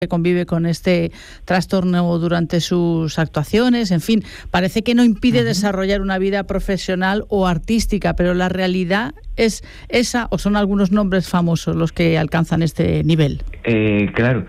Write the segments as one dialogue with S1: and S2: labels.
S1: que convive con este trastorno durante sus actuaciones, en fin, parece que no impide desarrollar una vida profesional o artística, pero la realidad es esa, o son algunos nombres famosos los que alcanzan este nivel.
S2: Claro,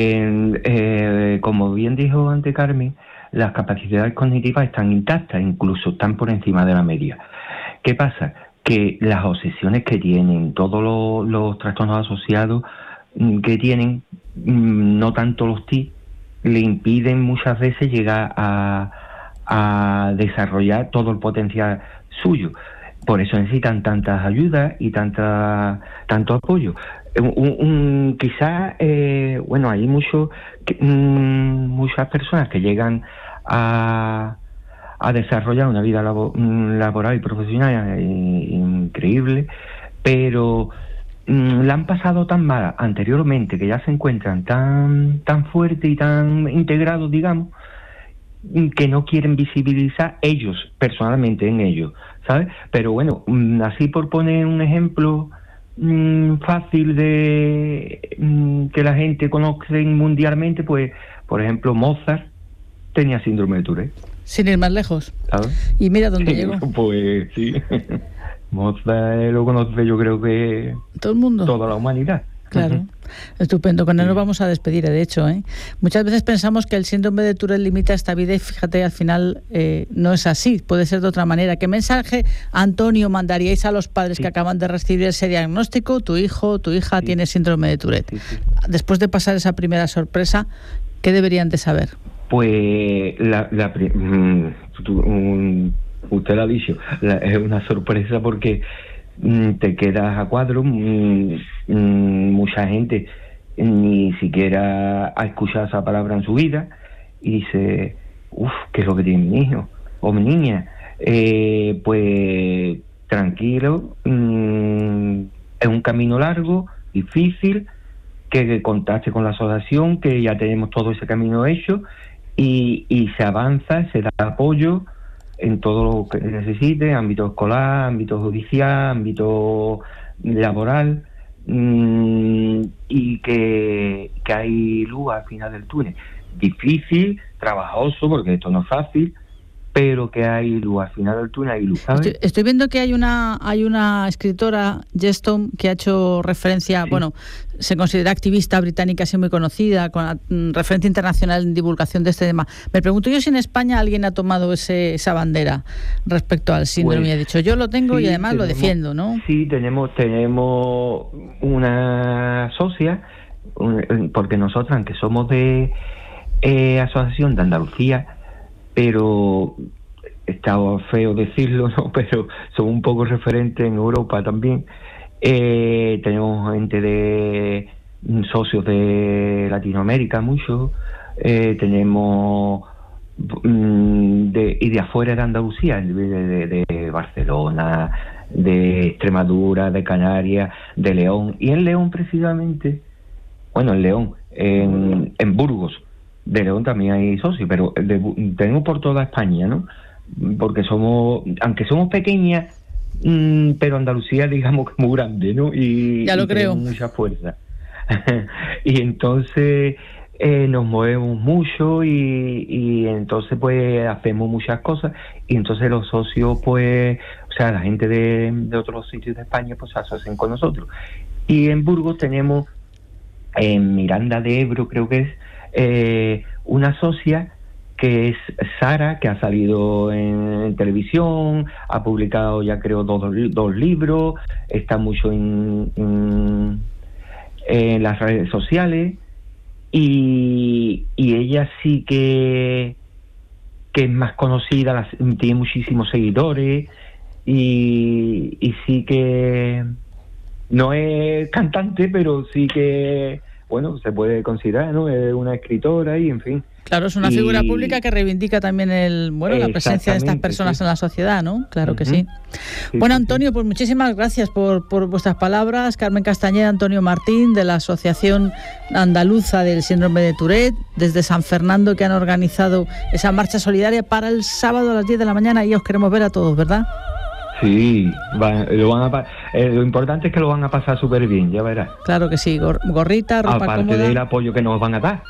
S2: como bien dijo antes Carmen, las capacidades cognitivas están intactas, incluso están por encima de la media. ¿Qué pasa? Que las obsesiones que tienen, todos los trastornos asociados que tienen, no tanto los TIC, le impiden muchas veces llegar a desarrollar todo el potencial suyo. Por eso necesitan tantas ayudas y tanto apoyo. Quizás, hay muchas personas que llegan a desarrollar una vida laboral y profesional increíble, pero la han pasado tan mal anteriormente que ya se encuentran tan fuertes y tan integrados, digamos, que no quieren visibilizar ellos, personalmente en ellos, ¿sabes? Pero bueno, así por poner un ejemplo fácil de que la gente conoce mundialmente, pues, por ejemplo, Mozart tenía síndrome de Tourette.
S1: Sin ir más lejos. ¿Sabes? Y mira dónde llegó.
S2: Pues sí. Mozart lo conoce, yo creo que
S1: todo el mundo,
S2: toda la humanidad.
S1: Claro, estupendo. Con él nos vamos a despedir, de hecho. Muchas veces pensamos que el síndrome de Tourette limita esta vida y fíjate, al final no es así, puede ser de otra manera. ¿Qué mensaje, Antonio, mandaríais a los padres que acaban de recibir ese diagnóstico? Tu hijo, tu hija tiene síndrome de Tourette. Después de pasar esa primera sorpresa, ¿qué deberían de saber?
S2: Pues usted lo ha dicho, es una sorpresa porque te quedas a cuadro. Mucha gente ni siquiera ha escuchado esa palabra en su vida y dice, ¿qué es lo que tiene mi hijo o mi niña? Pues tranquilo, es un camino largo, difícil, que contacte con la asociación, que ya tenemos todo ese camino hecho y se avanza, se da apoyo en todo lo que necesite, ámbito escolar, ámbito judicial, ámbito laboral, y que hay luz al final del túnel. Difícil, trabajoso, porque esto no es fácil, pero que hay luz al final del túnel, hay luz, ¿sabes?
S1: Estoy viendo que hay una escritora, Jestom, que ha hecho referencia, se considera activista británica, así muy conocida, con referencia internacional en divulgación de este tema. Me pregunto yo si en España alguien ha tomado esa bandera respecto al síndrome y ha dicho, yo lo tengo y además lo defiendo, ¿no?
S2: Sí, tenemos una socia, porque nosotros, aunque somos de Asociación de Andalucía, pero está feo decirlo, ¿no? Pero somos un poco referentes en Europa también. Tenemos gente de socios de Latinoamérica, muchos. Tenemos de afuera de Andalucía, de Barcelona, de Extremadura, de Canarias, de León. Y en León precisamente, en León, en Burgos, de León también hay socios, pero tenemos por toda España, ¿no? Porque aunque somos pequeñas, pero Andalucía, digamos que es muy grande, ¿no? Y
S1: ya lo creo.
S2: Tenemos mucha fuerza. Y entonces nos movemos mucho y entonces pues hacemos muchas cosas y entonces los socios pues, la gente de otros sitios de España pues se asocian con nosotros. Y en Burgos tenemos, en Miranda de Ebro creo que es, una socia que es Sara, que ha salido en televisión, ha publicado ya creo dos libros, está mucho en las redes sociales y ella sí que es más conocida, tiene muchísimos seguidores y sí que no es cantante, pero sí que se puede considerar, ¿no? Es una escritora y, en fin.
S1: Claro, es una figura pública que reivindica también la presencia de estas personas en la sociedad, ¿no? Claro que sí. Bueno, Antonio, pues muchísimas gracias por vuestras palabras. Carmen Castañeda, Antonio Martín, de la Asociación Andaluza del Síndrome de Tourette, desde San Fernando, que han organizado esa marcha solidaria para el sábado a las 10 de la mañana y os queremos ver a todos, ¿verdad?
S2: Sí, lo importante es que lo van a pasar súper bien, ya verás.
S1: Claro que sí, gorrita, ropa
S2: aparte
S1: cómoda.
S2: del apoyo que nos van a dar.